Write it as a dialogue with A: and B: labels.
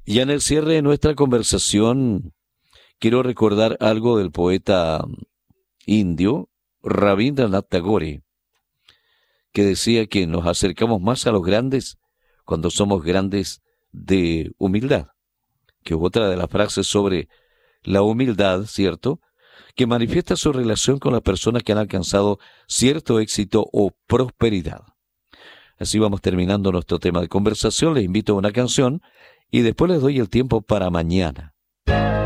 A: Ya en el cierre de nuestra conversación, quiero recordar algo del poeta indio Rabindranath Tagore, que decía que nos acercamos más a los grandes cuando somos grandes de humildad, que es otra de las frases sobre la humildad, ¿cierto?, que manifiesta su relación con las personas que han alcanzado cierto éxito o prosperidad. Así vamos terminando nuestro tema de conversación. Les invito a una canción y después les doy el tiempo para mañana.